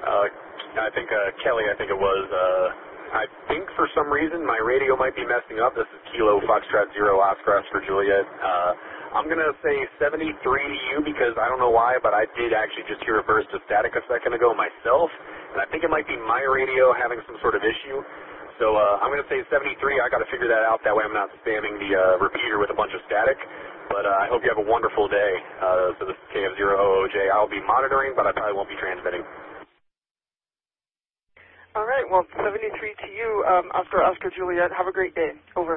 Uh, I think Kelly, I think it was. I think for some reason my radio might be messing up. This is Kilo Foxtrot Zero Oscar for Juliet. I'm going to say 73 to you because I don't know why, but I did actually just hear a burst of static a second ago myself, and I think it might be my radio having some sort of issue. So I'm going to say 73. I got to figure that out. That way I'm not spamming the repeater with a bunch of static. But I hope you have a wonderful day. So this is KF0OOJ. I'll be monitoring, but I probably won't be transmitting. All right, well, 73 to you, Oscar Juliet. Have a great day. Over.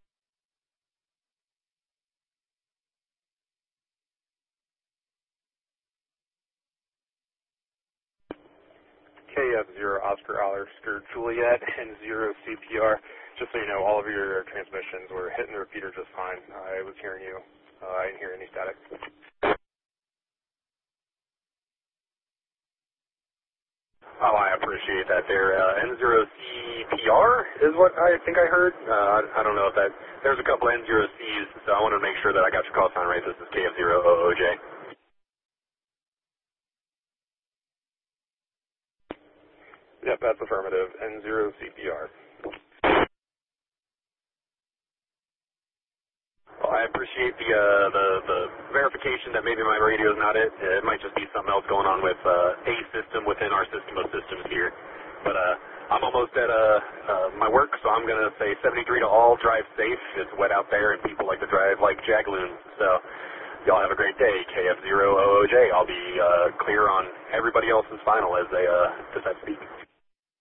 KF0 Oscar Juliet and 0 CPR. Just so you know, all of your transmissions were hitting the repeater just fine. I was hearing you. I didn't hear any static. Oh, I appreciate that there. N0CPR is what I think I heard. I don't know if that... There's a couple N0Cs, so I want to make sure that I got your call sign right. This is KF0OOJ. Yep, that's affirmative. N0 CPR. Well, I appreciate the verification that maybe my radio's not it. It might just be something else going on with a system within our system of systems here. But I'm almost at my work, so I'm going to say 73 to all. Drive safe. It's wet out there, and people like to drive like jagloons. So y'all have a great day. KF0OOJ. I'll be clear on everybody else's final as they decide to speak.